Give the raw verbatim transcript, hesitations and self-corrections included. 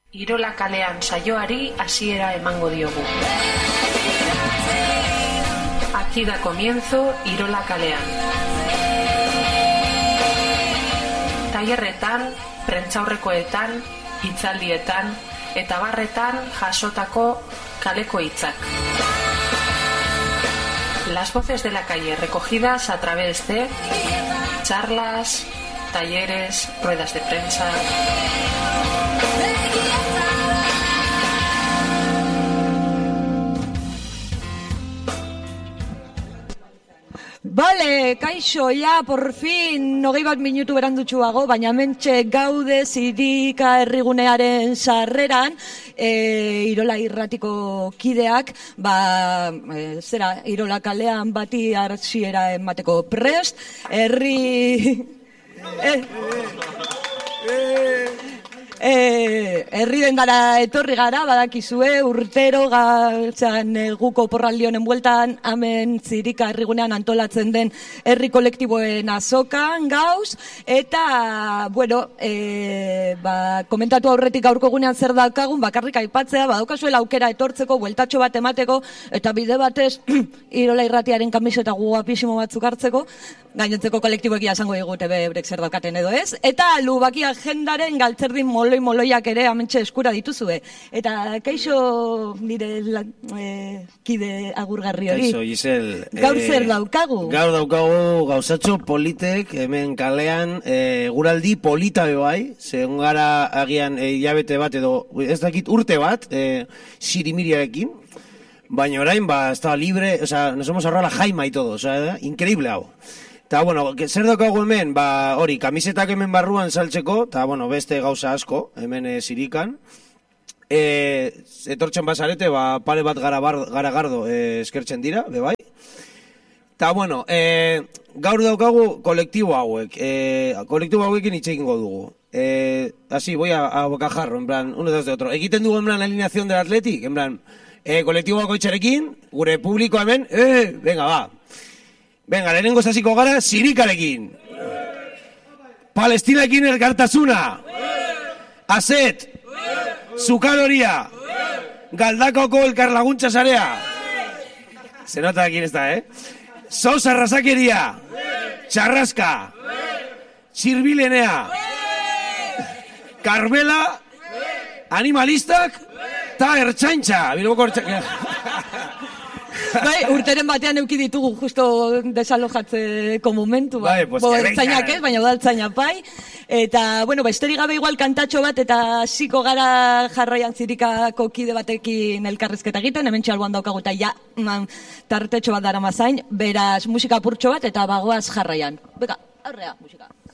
Irola kalean saioari hasiera emango diogu. Aquí da comienzo Irola kalean. Tailerretan, prentsaurrekoetan, hitzaldietan eta barretan jasotako kaleko hitzak. Las voces de la calle recogidas a través de charlas, talleres, ruedas de prensa. Bale, kaixo, ja, por fin, hogei bat minutu berandutxuago, baina mentxe gaude Zirika herrigunearen sarreran, e, Irola irratiko kideak, ba, e, zera, Irola kalean bati hartziera emateko prest, herri... Eh, Eh, herri dendara etorri gara, badakizue, urtero galtzean guko porraldionen bueltan, hemen Zirika herrigunean antolatzen den herri kolektiboen azokan gauz, eta, bueno, e, ba, komentatu aurretik gaurko gunean zer daukagun, bakarrik aipatzea, badaukazuela aukera etortzeko, bueltatxo bat emateko, eta bide batez, Irola irratiaren kamiseta guapisimo batzuk hartzeko, gainontzeko kolektiboekia esango digute bebrek zer daukaten edo ez, eta lubaki agendaren galtzerdin moloi moloiak ere amentxe eskura dituzue. Eta kaixo nire lan, e, kide agurgarri hori. Kaixo, Gisel. Gaur zer daukagu? Gaur daukagu gauzatxo politek, hemen kalean, e, guraldi polita bebai, zegoen gara agian e, hilabete bat edo, ez dakit urte bat, e, sirimiriarekin, baina orain, ba, estaba libre, o sea, nos hemos ahorrado la jaima y todo, o sea, increíble hau. Eta, bueno, zer daukagu hemen, ba, hori, kamisetak hemen barruan saltzeko, eta, bueno, beste gauza asko, hemen e, Zirikan. E, etortzen bazarete, ba, pare bat garagardo e, eskertzen dira, bebai. Eta, bueno, e, gaur daukagu kolektibo hauek, e, kolektibo hauekin hitz egingo dugu. E, así, voy a, a bocajarro, en plan, uno tras de otro. Egiten dugu, en plan, alineación del Athletic, en plan, e, kolektibo bakoitzarekin, gure publiko hemen, eh, venga, ba. Venga, lehenengo hasiko gara Zirikarekin. Palestinaekin elkartasuna. Aset. Zukaloria. Galdakoko elkarlaguntza sarea. Se nota aquí está, eh? Sos arrasakeria. Charrasca. Txirbilenea. Karbela. Animalistak. Ta ertzaintza. Bilboko ertzaintza. Bai, urteren batean euki ditugu justo desalojatzeko momentu, bai, pues bo ertzainak ez, baina udaltzainak bai, eta, bueno, besterik gabe igual kantatxo bat, eta ziko gara jarraian Zirikako kide batekin elkarrezketa egiten, hemen txalboan daukagu eta ja, man, tartetxo bat dara mazain, beraz musika purtxo bat, eta bagoaz jarraian. Beka, aurrea, musika.